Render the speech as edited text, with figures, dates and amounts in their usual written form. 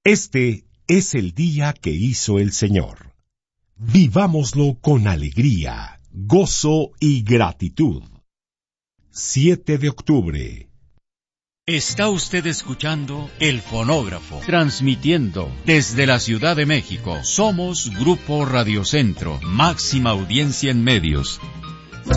Este es el día que hizo el Señor. Vivámoslo con alegría, gozo y gratitud. 7 de octubre. Está usted escuchando El Fonógrafo, transmitiendo desde la Ciudad de México. Somos Grupo Radio Centro, máxima audiencia en medios.